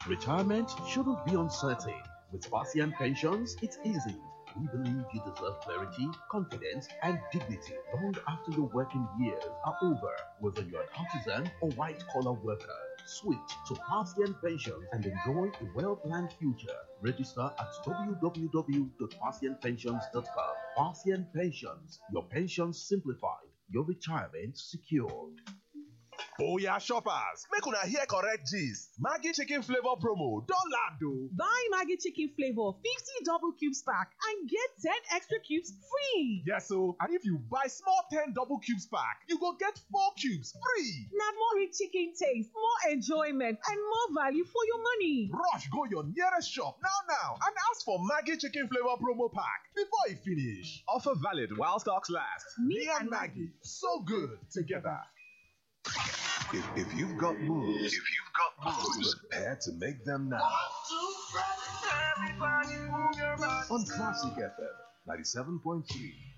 Retirement shouldn't be uncertain. With Parthian Pensions, it's easy. We believe you deserve clarity, confidence, and dignity long after your working years are over, whether you're an artisan or white-collar worker. Switch to Parthian Pensions and enjoy a well-planned future. Register at www.parthianpensions.com. Parthian Pensions, your pensions simplified, your retirement secured. Oya shoppers, make una hear correct gist. Maggi chicken flavor promo don land o. Buy Maggi chicken flavor 50 double cubes pack and get 10 extra cubes free. Yes o, and if you buy small 10 double cubes pack, you go get 4 cubes free. Na more rich chicken taste, more enjoyment, and more value for your money. Rush go your nearest shop now and ask for Maggi chicken flavor promo pack before e finish. Offer valid while stocks last. Me and Maggi, so good together. If you've got moves, prepare to make them now. On Classic FM 97.3.